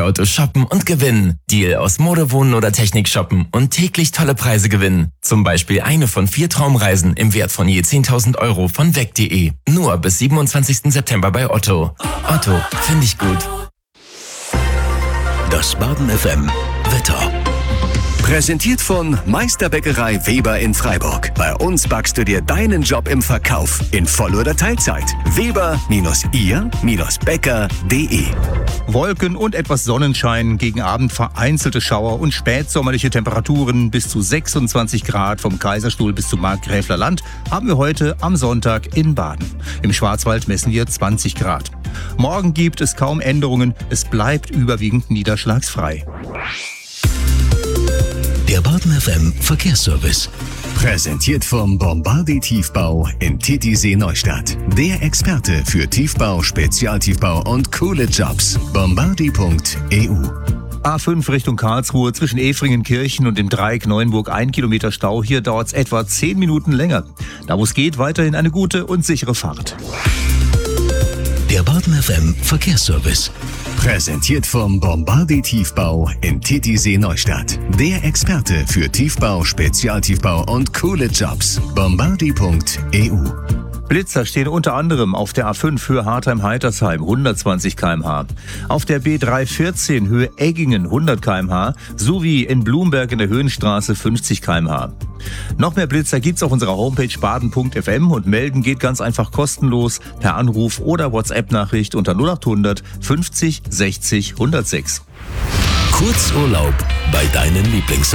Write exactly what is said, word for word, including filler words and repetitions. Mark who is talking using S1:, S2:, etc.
S1: Elektroautos shoppen und gewinnen. Deal aus Mode, Wohnen oder Technik shoppen und täglich tolle Preise gewinnen. Zum Beispiel eine von vier Traumreisen im Wert von je zehntausend Euro von weg punkt de. Nur bis siebenundzwanzigsten September bei Otto. Otto, finde ich gut.
S2: Das Baden F M Wetter. Präsentiert von Meisterbäckerei Weber in Freiburg. Bei uns backst du dir deinen Job im Verkauf in Voll- oder Teilzeit. Weber ihr Bäcker punkt de.
S3: Wolken und etwas Sonnenschein, gegen Abend vereinzelte Schauer und spätsommerliche Temperaturen bis zu sechsundzwanzig Grad vom Kaiserstuhl bis zum Markgräfler Land haben wir heute am Sonntag in Baden. Im Schwarzwald messen wir zwanzig Grad. Morgen gibt es kaum Änderungen, es bleibt überwiegend niederschlagsfrei.
S2: Der Baden F M Verkehrsservice. Präsentiert vom Bombardier Tiefbau in Titisee Neustadt. Der Experte für Tiefbau, Spezialtiefbau und coole Jobs. bombardier punkt e u.
S3: A fünf Richtung Karlsruhe zwischen Efringenkirchen und dem Dreieck Neuenburg ein Kilometer Stau. Hier dauert es etwa zehn Minuten länger. Da wo es geht, weiterhin eine gute und sichere Fahrt.
S2: Der Baden F M Verkehrsservice. Präsentiert vom Bombardier Tiefbau in Titisee Neustadt. Der Experte für Tiefbau, Spezialtiefbau und coole Jobs. bombardier punkt e u.
S3: Blitzer stehen unter anderem auf der A fünf Höhe Hartheim-Heitersheim hundertzwanzig Kilometer pro Stunde, auf der B dreihundertvierzehn Höhe Eggingen hundert Kilometer pro Stunde sowie in Blumberg in der Höhenstraße fünfzig Kilometer pro Stunde. Noch mehr Blitzer gibt's auf unserer Homepage baden punkt f m und melden geht ganz einfach kostenlos per Anruf oder WhatsApp-Nachricht unter null achthundert fünfzig sechzig hundertsechs.
S2: Kurzurlaub bei deinen Lieblingsorten.